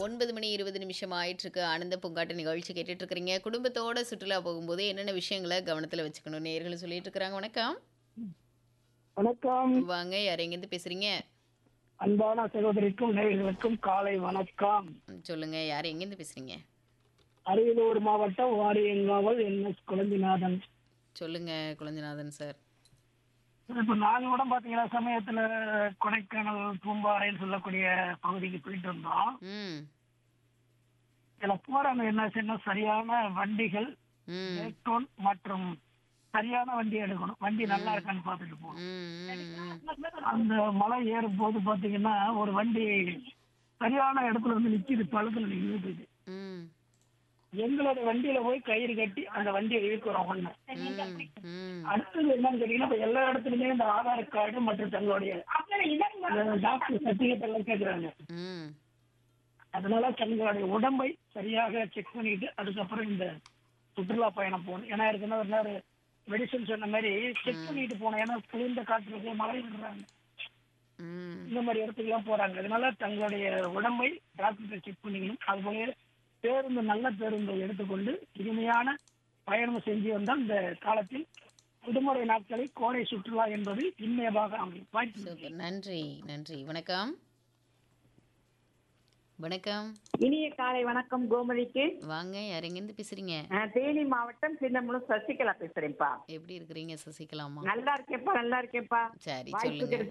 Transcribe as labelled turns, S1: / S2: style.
S1: 9 மணி 20 நிமிஷம் ஆயிட்டிருக்கு. ஆனந்த பூங்காட்டு நிகழ்ச்சி கேட்டுட்டு இருக்கிறீங்க. குடும்பத்தோட சுற்றுலா போகும்போது என்னென்ன விஷயங்கள கவனத்துல வச்சுக்கணும்? நேயர்கள் சொல்லிட்டு இருக்கிறாங்க. வணக்கம்.
S2: வணக்கம்.
S1: வாங்க. யார் எங்கேருந்து பேசுறீங்க?
S2: அன்பான சகோதரிக்கும் நேயர்களுக்கும் காலை வணக்கம்.
S1: சொல்லுங்க. யார் எங்கேருந்து பேசுறீங்க?
S2: அரியலூர் மாவட்டம் வாரியங்காவல் என்எஸ் குழந்தைநாதன்.
S1: சொல்லுங்க குழந்தைநாதன் சார்.
S2: இப்ப நாங்க கூட பாத்தீங்கன்னா சமயத்துல கொடைக்கானல் பூம்பாறைன்னு சொல்லக்கூடிய பகுதிக்கு போயிட்டு இருந்தோம்.
S1: ம்.
S2: இதுல போறாங்க என்ன சரியான வண்டிகள்
S1: ம்.
S2: ஏற்றோன் மற்றும் சரியான வண்டி எடுக்கணும். வண்டி நல்லா
S1: ம்.
S2: இருக்கான்னு பாத்துட்டு போகணும்.
S1: ம். ம்.
S2: அந்த மலை ஏறும் போது பாத்தீங்கன்னா ஒரு வண்டி சரியான இடத்துல வந்து நிக்குது, பழுதுல நிக்குது.
S1: ம்.
S2: எங்களோட வண்டியில போய் கயிறு கட்டி அந்த வண்டியை இழுக்கிறோம் ஒண்ணு.
S1: ம். ம்.
S2: அடுத்தது என்னன்னு கேட்டீங்கன்னா இப்ப எல்லா இடத்துலயுமே இந்த ஆதார் கார்டு மற்றும் தங்களுடைய டாக்டர் சர்டிபிகேட் எல்லாம் கேட்கறாங்க.
S1: ம்.
S2: அதனால தங்களுடைய உடம்பை சரியாக செக் பண்ணிட்டு அதுக்கப்புறம் இந்த சுற்றுலா பயணம் போகணும். ஏன்னா இருக்குன்னா ஒரு நேரம் மெடிசன் சொன்ன மாதிரி செக் பண்ணிட்டு போனோம். ஏன்னா குளிர்ந்த காற்றுல மழை விடுறாங்க,
S1: ம்.
S2: இந்த மாதிரி இடத்துக்கு எல்லாம் போறாங்க. அதனால தங்களுடைய உடம்பை டாக்டர் செக் பண்ணிக்கணும். அதுபோல பேருந்து நல்ல பேருந்தை எடுத்துக்கொண்டு இனிமையான பயணம் செஞ்சு வந்தால் இந்த காலத்தில் விடுமுறை நாட்களை கோடை சுற்றுலா என்பது இன்மையமாக அமையும். வாய்ப்பு
S1: சூப்பர். நன்றி. நன்றி. வணக்கம். வணக்கம்.
S3: இனிய காலை வணக்கம் கோமதிக்கு.
S1: வாங்க. யார் எங்கேருந்து பேசுறீங்க?
S3: தேனி மாவட்டம் சின்னமுளம் சசிகலா பேசுறேன்ப்பா.
S1: எப்படி இருக்கிறீங்க சசிகலாமா?
S3: நல்லா இருக்கேன்ப்பா, நல்லா இருக்கேன்ப்பா.
S1: சரி
S3: வாய்ப்பு
S1: சொல்லுங்க.
S3: கிடைச்ச